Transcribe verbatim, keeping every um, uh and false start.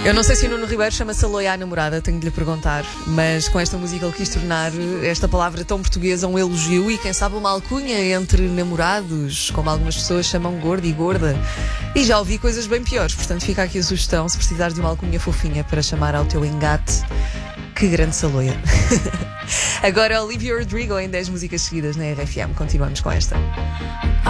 Eu não sei se o Nuno Ribeiro chama Saloia à namorada, tenho de lhe perguntar, mas com esta música ele quis tornar esta palavra tão portuguesa um elogio e quem sabe uma alcunha entre namorados, como algumas pessoas chamam gordo e gorda. E já ouvi coisas bem piores, portanto fica aqui a sugestão, se precisares de uma alcunha fofinha para chamar ao teu engate, que grande Saloia. Agora Olivia Rodrigo em dez músicas seguidas na R F M, continuamos com esta.